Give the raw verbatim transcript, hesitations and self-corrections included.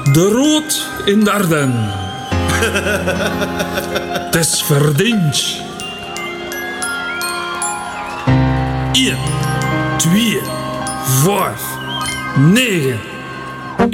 De rood in de Ardennen. Het is verdiend. één, twee, vijf, negen...